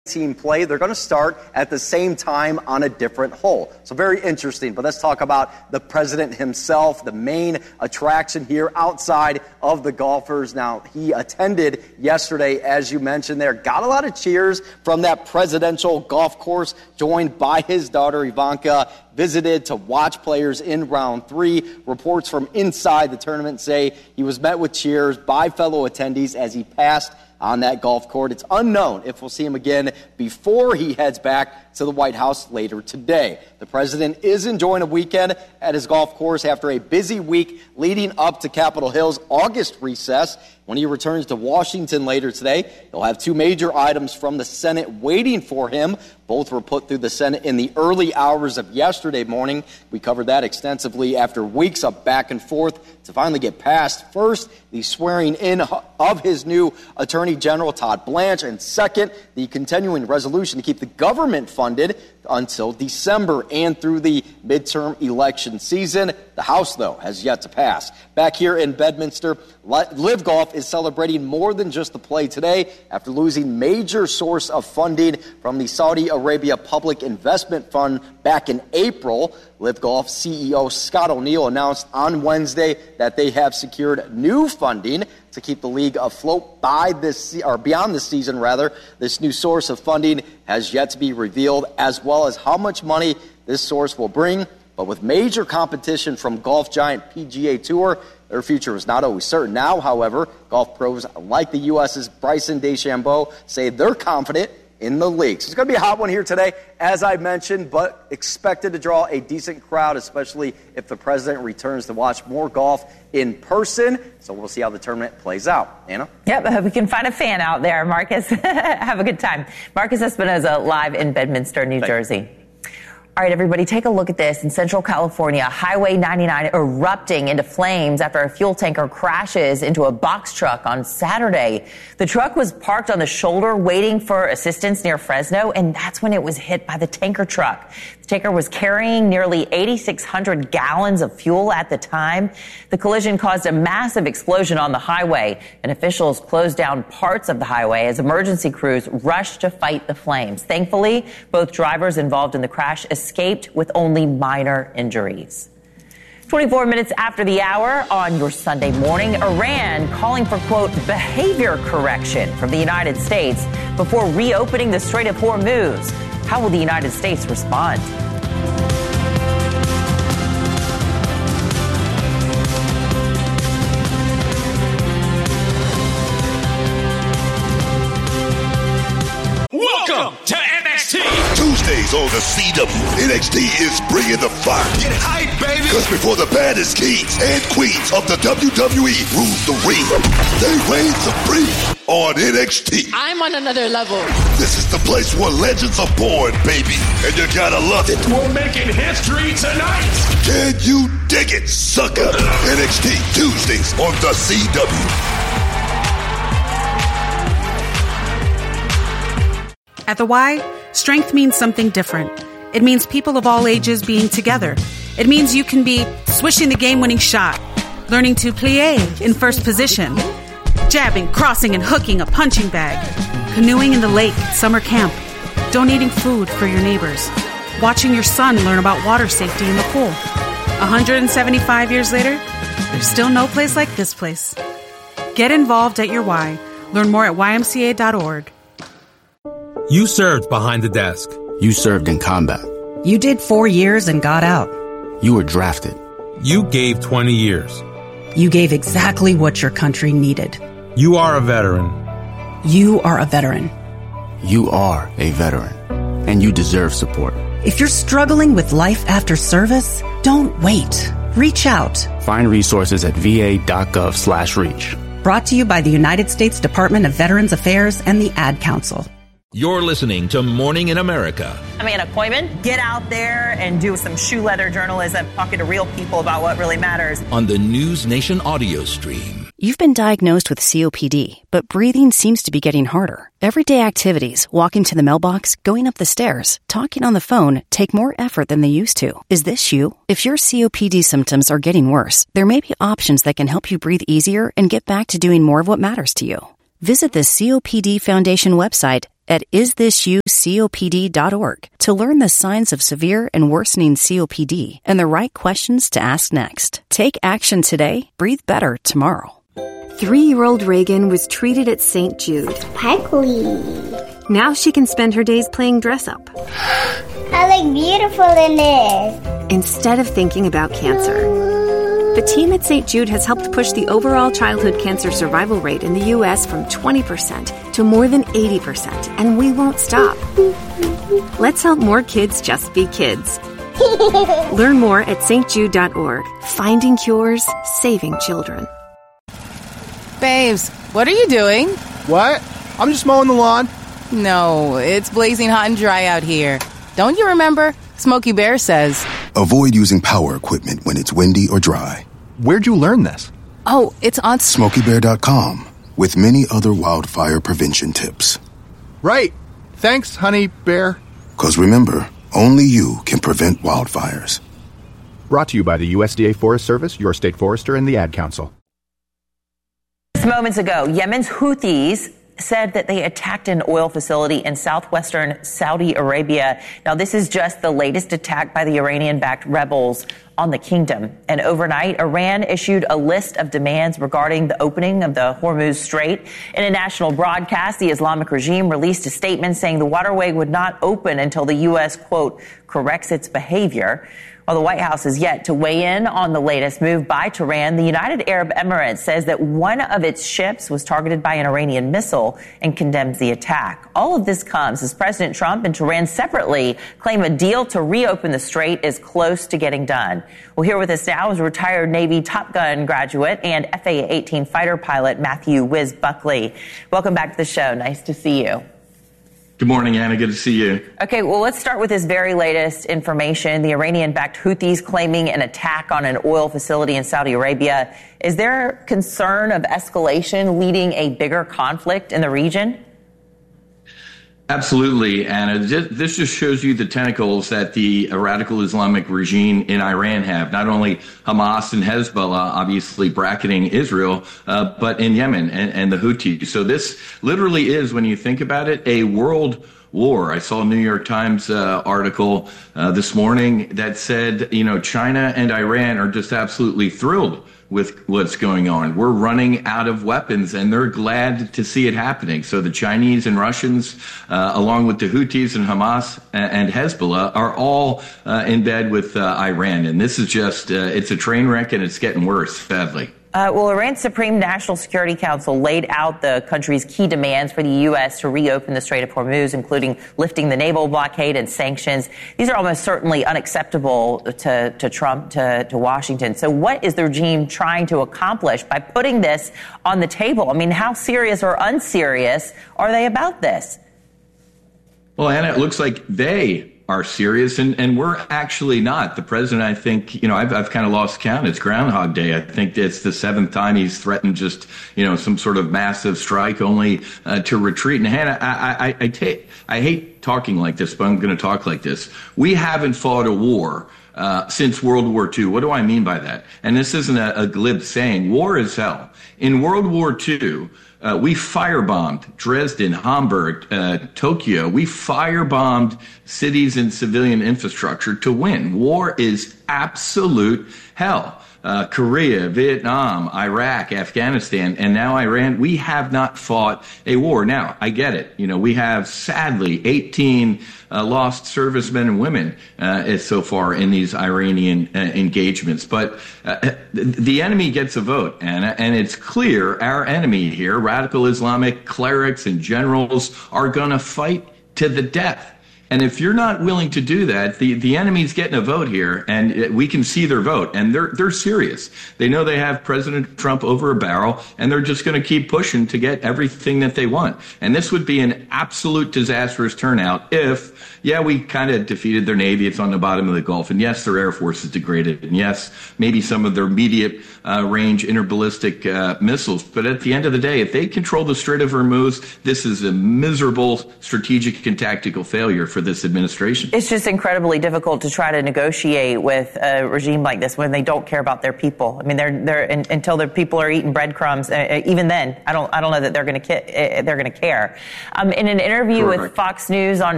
team play. They're going to start at the same time on a different hole. So very interesting. But let's talk about the president himself, the main attraction here outside of the golfers. Now, he attended yesterday, as you mentioned there, got a lot of cheers from that presidential golf course, joined by his daughter Ivanka, visited to watch players in round 3. Reports from inside the tournament say he was met with cheers by fellow attendees as he passed on that golf court. It's unknown if we'll see him again before he heads back to the White House later today. The president is enjoying a weekend at his golf course after a busy week leading up to Capitol Hill's August recess. When he returns to Washington later today, he'll have 2 major items from the Senate waiting for him. Both were put through the Senate in the early hours of yesterday morning. We covered that extensively after weeks of back and forth to finally get passed. First, the swearing in of his new Attorney General, Todd Blanche, and second, the continuing resolution to keep the government funded until December and through the midterm election season. The House, though, has yet to pass. Back here in Bedminster, Live Golf is celebrating more than just the play today after losing major source of funding from the Saudi Arabia Public Investment Fund back in April. Live Golf CEO Scott O'Neill announced on Wednesday that they have secured new funding to keep the league afloat beyond this season. This new source of funding has yet to be revealed, as well as how much money this source will bring. But with major competition from golf giant PGA Tour, their future is not always certain. Now, however, golf pros like the U.S.'s Bryson DeChambeau say they're confident in the league. So it's going to be a hot one here today, as I mentioned, but expected to draw a decent crowd, especially if the president returns to watch more golf in person. So we'll see how the tournament plays out. Anna? Yep, I hope we can find a fan out there, Marcus. Have a good time. Marcus Espinoza live in Bedminster, New Jersey. All right, everybody, take a look at this. In Central California, Highway 99 erupting into flames after a fuel tanker crashes into a box truck on Saturday. The truck was parked on the shoulder waiting for assistance near Fresno, and that's when it was hit by the tanker truck. The tanker was carrying nearly 8,600 gallons of fuel at the time. The collision caused a massive explosion on the highway, and officials closed down parts of the highway as emergency crews rushed to fight the flames. Thankfully, both drivers involved in the crash escaped with only minor injuries. 24 minutes after the hour on your Sunday morning, Iran calling for, quote, behavior correction from the United States before reopening the Strait of Hormuz. How will the United States respond? Welcome to NXT. Tuesdays on the CW, NXT is bringing the fire. Get hype, baby. Because before the baddest kings and queens of the WWE rule the ring, they reign supreme on NXT. I'm on another level. This is the place where legends are born, baby, and you gotta love it. We're making history tonight. Can you dig it, sucker? NXT Tuesdays on the CW. At the Y, strength means something different. It means people of all ages being together. It means you can be swishing the game-winning shot, learning to plie in first position, jabbing, crossing, and hooking a punching bag, canoeing in the lake at summer camp, donating food for your neighbors, watching your son learn about water safety in the pool. 175 years later, there's still no place like this place. Get involved at your Y. Learn more at ymca.org. You served behind the desk. You served in combat. You did 4 years and got out. You were drafted. You gave 20 years. You gave exactly what your country needed. You are a veteran. You are a veteran. You are a veteran. And you deserve support. If you're struggling with life after service, don't wait. Reach out. Find resources at va.gov/reach. Brought to you by the United States Department of Veterans Affairs and the Ad Council. You're listening to Morning in America. I'm Anna Koyman. Get out there and do some shoe leather journalism, talking to real people about what really matters. On the News Nation audio stream. You've been diagnosed with COPD, but breathing seems to be getting harder. Everyday activities, walking to the mailbox, going up the stairs, talking on the phone, take more effort than they used to. Is this you? If your COPD symptoms are getting worse, there may be options that can help you breathe easier and get back to doing more of what matters to you. Visit the COPD Foundation website at isthisyoucopd.org to learn the signs of severe and worsening COPD and the right questions to ask next. Take action today. Breathe better tomorrow. 3-year-old Reagan was treated at St. Jude. Sparkly. Now she can spend her days playing dress-up. I look beautiful in this. Instead of thinking about cancer. The team at St. Jude has helped push the overall childhood cancer survival rate in the U.S. from 20% to more than 80%, and we won't stop. Let's help more kids just be kids. Learn more at stjude.org. Finding cures, saving children. Babes, what are you doing? What? I'm just mowing the lawn. No, it's blazing hot and dry out here. Don't you remember? Smokey Bear says, avoid using power equipment when it's windy or dry. Where'd you learn this? Oh, it's on SmokeyBear.com with many other wildfire prevention tips. Right. Thanks, honey bear. 'Cause remember, only you can prevent wildfires. Brought to you by the USDA Forest Service, your state forester, and the Ad Council. Moments ago, Yemen's Houthis said that they attacked an oil facility in southwestern Saudi Arabia. Now, this is just the latest attack by the Iranian-backed rebels on the kingdom. And overnight, Iran issued a list of demands regarding the opening of the Hormuz Strait. In a national broadcast, the Islamic regime released a statement saying the waterway would not open until the U.S., quote, corrects its behavior. While the White House is yet to weigh in on the latest move by Tehran, the United Arab Emirates says that one of its ships was targeted by an Iranian missile and condemns the attack. All of this comes as President Trump and Tehran separately claim a deal to reopen the strait is close to getting done. Well, here with us now is retired Navy Top Gun graduate and FA-18 fighter pilot Matthew Wiz Buckley. Welcome back to the show. Nice to see you. Good morning, Anna. Good to see you. Okay, well, let's start with this very latest information. The Iranian-backed Houthis claiming an attack on an oil facility in Saudi Arabia. Is there concern of escalation leading a bigger conflict in the region? Absolutely, Anna. This just shows you the tentacles that the radical Islamic regime in Iran have. Not only Hamas and Hezbollah, obviously bracketing Israel, but in Yemen and the Houthis. So this literally is, when you think about it, a world war. I saw a New York Times article this morning that said, China and Iran are just absolutely thrilled with what's going on. We're running out of weapons, and they're glad to see it happening. So the Chinese and Russians, along with the Houthis and Hamas and Hezbollah, are all in bed with Iran. And this is just, it's a train wreck, and it's getting worse, sadly. Well, Iran's Supreme National Security Council laid out the country's key demands for the U.S. to reopen the Strait of Hormuz, including lifting the naval blockade and sanctions. These are almost certainly unacceptable to Trump, to Washington. So what is the regime trying to accomplish by putting this on the table? I mean, how serious or unserious are they about this? Well, Anna, it looks like they are serious, and we're actually not. The president, I think, I've kind of lost count. It's Groundhog Day. I think it's the 7th time he's threatened just, some sort of massive strike only to retreat. And Hannah, I hate talking like this, but I'm going to talk like this. We haven't fought a war since World War II. What do I mean by that? And this isn't a glib saying. War is hell. In World War II, we firebombed Dresden, Hamburg, Tokyo. We firebombed cities and civilian infrastructure to win. War is absolute hell. Korea, Vietnam, Iraq, Afghanistan, and now Iran. We have not fought a war. Now, I get it. We have, sadly, 18 lost servicemen and women so far in these Iranian engagements. But the enemy gets a vote, Anna, and it's clear our enemy here, radical Islamic clerics and generals, are going to fight to the death. And if you're not willing to do that, the enemy's getting a vote here, and we can see their vote. And they're serious. They know they have President Trump over a barrel, and they're just going to keep pushing to get everything that they want. And this would be an absolute disastrous turnout if, we kind of defeated their Navy. It's on the bottom of the Gulf. And yes, their Air Force is degraded. And yes, maybe some of their immediate range interballistic missiles. But at the end of the day, if they control the Strait of Hormuz, this is a miserable strategic and tactical failure for for this administration. It's just incredibly difficult to try to negotiate with a regime like this when they don't care about their people. I mean, they're until their people are eating breadcrumbs. Even then, I don't know that they're going to care. In an interview with Fox News on